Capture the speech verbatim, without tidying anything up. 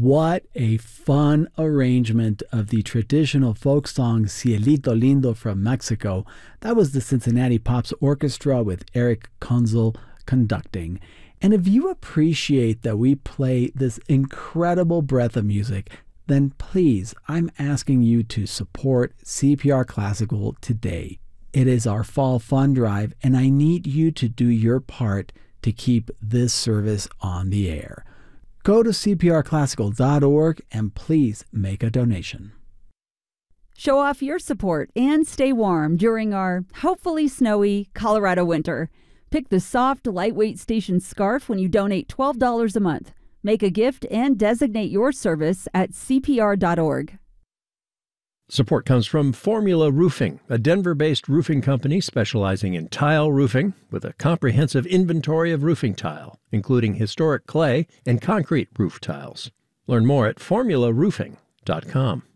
What a fun arrangement of the traditional folk song Cielito Lindo from Mexico. That was the Cincinnati Pops Orchestra with Eric Kunzel conducting. And if you appreciate that we play this incredible breadth of music, then please, I'm asking you to support C P R Classical today. It is our fall fund drive, and I need you to do your part to keep this service on the air. Go to C P R classical dot org and please make a donation. Show off your support and stay warm during our hopefully snowy Colorado winter. Pick the soft, lightweight station scarf when you donate twelve dollars a month. Make a gift and designate your service at C P R dot org. Support comes from Formula Roofing, a Denver-based roofing company specializing in tile roofing with a comprehensive inventory of roofing tile, including historic clay and concrete roof tiles. Learn more at formula roofing dot com.